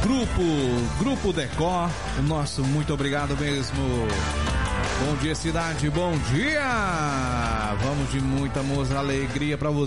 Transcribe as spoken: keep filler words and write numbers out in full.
Grupo, Grupo Decor, o nosso muito obrigado mesmo. Bom dia, cidade, bom dia! Vamos de muita música, alegria pra você.